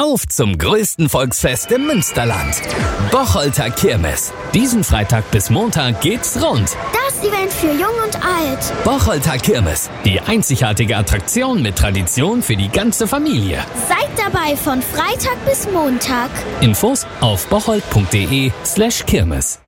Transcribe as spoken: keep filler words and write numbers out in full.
Auf zum größten Volksfest im Münsterland. Bocholter Kirmes. Diesen Freitag bis Montag geht's rund. Das Event für Jung und Alt. Bocholter Kirmes. Die einzigartige Attraktion mit Tradition für die ganze Familie. Seid dabei von Freitag bis Montag. Infos auf bocholt punkt de slash Kirmes.